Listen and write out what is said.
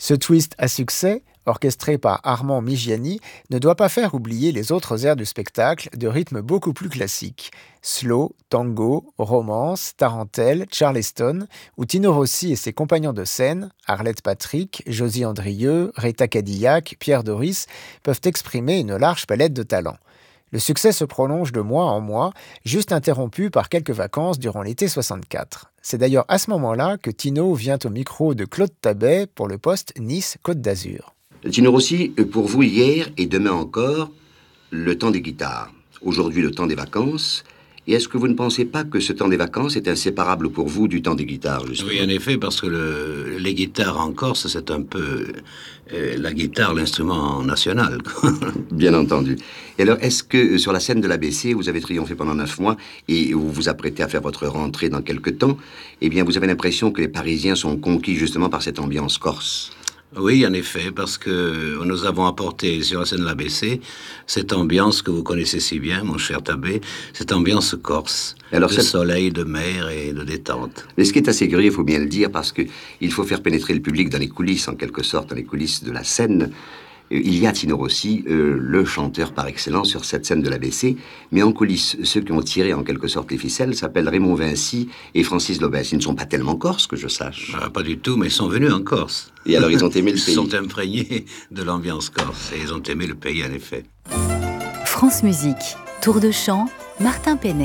Ce twist à succès, orchestré par Armand Migiani, ne doit pas faire oublier les autres airs du spectacle de rythme beaucoup plus classique. Slow, tango, romance, tarentelle, charleston, où Tino Rossi et ses compagnons de scène, Arlette Patrick, Josie Andrieux, Rita Cadillac, Pierre Doris, peuvent exprimer une large palette de talents. Le succès se prolonge de mois en mois, juste interrompu par quelques vacances durant l'été 64. C'est d'ailleurs à ce moment-là que Tino vient au micro de Claude Tabet pour le poste Nice-Côte d'Azur. Tino Rossi, pour vous hier et demain encore, le temps des guitares. Aujourd'hui, le temps des vacances. Et est-ce que vous ne pensez pas que ce temps des vacances est inséparable pour vous du temps des guitares, justement? Oui, en effet, parce que les guitares en Corse, c'est un peu la guitare, l'instrument national. Bien entendu. Et alors, est-ce que sur la scène de l'ABC, vous avez triomphé pendant 9 mois et vous vous apprêtez à faire votre rentrée dans quelques temps, eh bien, vous avez l'impression que les Parisiens sont conquis justement par cette ambiance corse? Oui, en effet, parce que nous avons apporté sur la scène de l'ABC cette ambiance que vous connaissez si bien, mon cher Tabé, cette ambiance corse, alors, de soleil, de mer et de détente. Mais ce qui est assez curieux, il faut bien le dire, parce qu'il faut faire pénétrer le public dans les coulisses, en quelque sorte, dans les coulisses de la scène. Il y a Tino Rossi, le chanteur par excellence sur cette scène de l'ABC, mais en coulisses, ceux qui ont tiré en quelque sorte les ficelles s'appellent Raymond Vincy et Francis Lobès. Ils ne sont pas tellement corses, que je sache. Pas du tout, mais ils sont venus en Corse. Et alors ils ont aimé le pays. Ils sont imprégnés de l'ambiance corse et ils ont aimé le pays, en effet. France Musique, Tour de chant, Martin Penet.